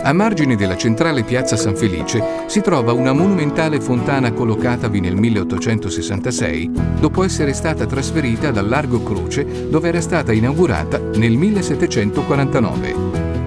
A margine della centrale piazza San Felice si trova una monumentale fontana collocatavi nel 1866, dopo essere stata trasferita dal Largo Croce, dove era stata inaugurata nel 1749.